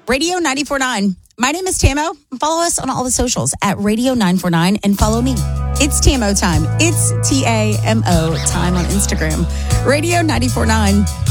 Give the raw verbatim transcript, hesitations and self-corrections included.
Radio nine forty-nine. My name is Tamo. Follow us on all the socials at Radio nine forty-nine and follow me. It's Tamo time. It's T A M O time on Instagram. Radio nine forty-nine.